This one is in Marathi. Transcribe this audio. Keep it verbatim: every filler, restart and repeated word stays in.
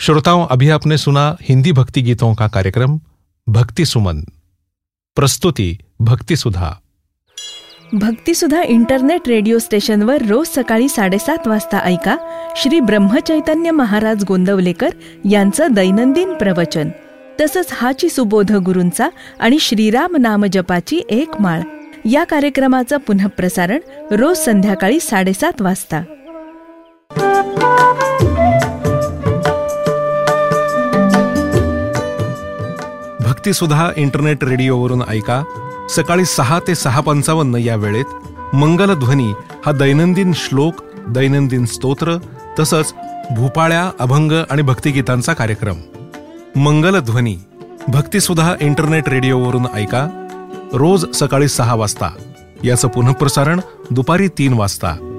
श्रोताओं, अभी आपने सुना हिंदी भक्ति गीतों का कार्यक्रम भक्ति सुमन। प्रस्तुति भक्ति सुधा। भक्ती सुधा इंटरनेट रेडिओ स्टेशनवर रोज सकाळी साडेसात वाजता ऐका श्री ब्रह्मचैतन्य महाराज गोंदवलेकर यांचं दैनंदिन प्रवचन, तसंच हाची सुबोध गुरूंचा आणि श्रीराम नाम जपाची एक माळ या कार्यक्रमाचं पुनःप्रसारण रोज संध्याकाळी साडेसात वाजता. भक्ती सुधा इंटरनेट रेडिओवरून ऐका सकाळी सहा ते सहा पंचावन्न या वेळेत मंगलध्वनी हा दैनंदिन श्लोक, दैनंदिन स्तोत्र तसंच भूपाळ्या, अभंग आणि भक्तिगीतांचा कार्यक्रम. मंगलध्वनी भक्तिसुधा इंटरनेट रेडिओवरून ऐका रोज सकाळी सहा वाजता. याचं पुनःप्रसारण दुपारी तीन वाजता.